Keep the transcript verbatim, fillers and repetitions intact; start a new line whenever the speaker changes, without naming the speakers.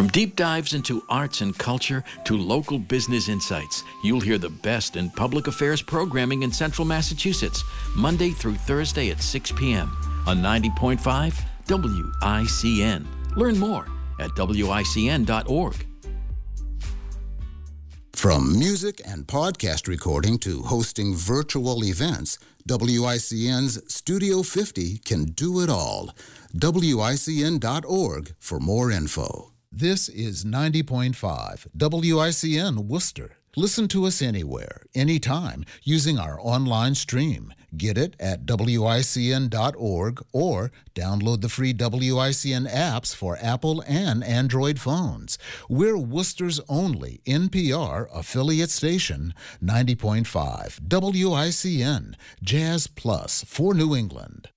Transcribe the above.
From deep dives into arts and culture to local business insights, you'll hear the best in public affairs programming in Central Massachusetts, Monday through Thursday at six p.m. on ninety point five W I C N. Learn more at W I C N dot org.
From music and podcast recording to hosting virtual events, W I C N's Studio fifty can do it all. W I C N dot org for more info.
This is ninety point five W I C N Worcester. Listen to us anywhere, anytime, using our online stream. Get it at W I C N dot org or download the free W I C N apps for Apple and Android phones. We're Worcester's only N P R affiliate station, ninety point five W I C N, Jazz Plus for New England.